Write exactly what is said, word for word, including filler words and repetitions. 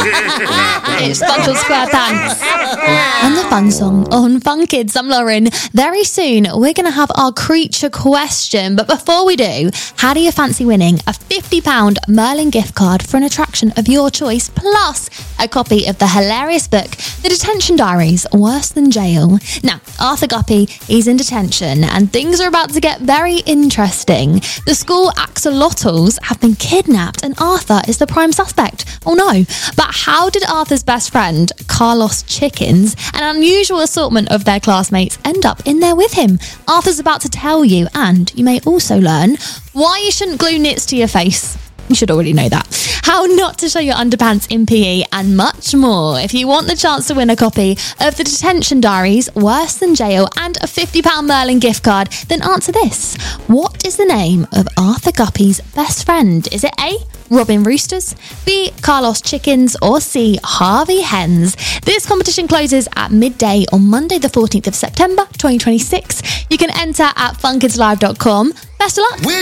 It's SpongeBob SquarePants. And the fun song on Fun Kids. I'm Lauren. Very soon, we're going to have our creature question. But before we do, how do you fancy winning a fifty pounds Merlin gift card for an attraction of your choice, plus a copy of the hilarious book, The Detention Diaries, Worse Than Jail? Now, Arthur Guppy is in detention and things are about to get very interesting. The school axolotls have been kidnapped and Arthur is the prime suspect. Oh no. But how did Arthur's best friend, Carlos Chickens, an unusual assortment of their classmates, end up in there with him? Arthur's about to tell you, and you may also learn why you shouldn't glue knits to your face. You should already know that. How not to show your underpants in P E and much more. If you want the chance to win a copy of The Detention Diaries, Worse Than Jail and a fifty pounds Merlin gift card, then answer this. What is the name of Arthur Guppy's best friend? Is it A, Robin Roosters, B, Carlos Chickens, or C, Harvey Hens? This competition closes at midday on Monday the fourteenth of September twenty twenty-six. You can enter at fun kids live dot com. Best of luck.